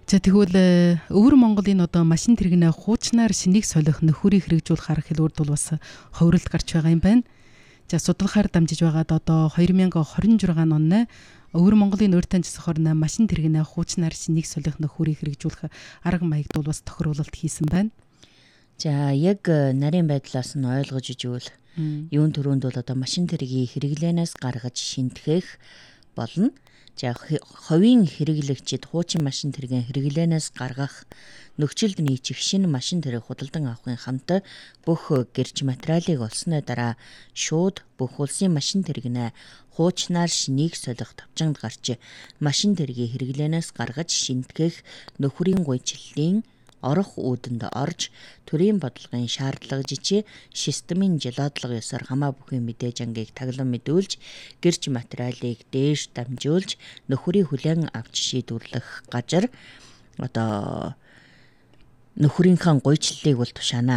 За тэгвэл өвөр Монголын одоо машин тэрэгнээ хуучнаар шинийг солих нөхөрийг хэрэгжүүлэх арга хэлбэрд бол бас ховролт гарч байгаа юм байна. За судалгаагаар дамжиж байгаад одоо 2026 онд өвөр Монголын өөртөө засахорна машин тэрэгнээ хуучнаар шинийг солих нөхөрийг хэрэгжүүлэх арга маягд бол бас тохируулалт хийсэн байна. За яг нарийн байдлаас нь ойлгож ижүүл юун төрөнд бол одоо машин тэргийг хэрэглэнээс гаргаж шинтгэх болно. За ховийн хэрэглэгчид хуучин машин тэргийн хэрэглэнээс гаргах нөхцөлд нийцэх шинэ машин тэрэг худалдан авахын хамт бүх гэрч материалыг олсны дараа шууд бүх улсын машин тэрэгнээ хуучнаар шинийг солих товчонд гарч машин тэргийг хэрэглэнээс гаргаж шинтгэх нөхрийн гуйчлалын орох үүдэнд орж төрийн бодлогын шаардлага жичи системийн жилоодлого ёсоор хамаа бүхий мэдээж ангийг таглан мэдүүлж гэрч материалыг дээш дамжуулж нөхрийн хүлээн авч шийдвэрлэх газар одоо нөхрийнхээ гуйчлалыг бол тушаана